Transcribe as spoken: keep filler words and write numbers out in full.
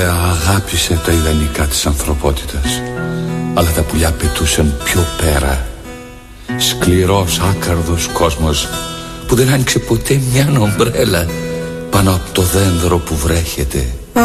Αγάπησε τα ιδανικά της ανθρωπότητας, αλλά τα πουλιά πετούσαν πιο πέρα. Σκληρός άκαρδος κόσμος που δεν άνοιξε ποτέ μια ομπρέλα πάνω από το δένδρο που βρέχεται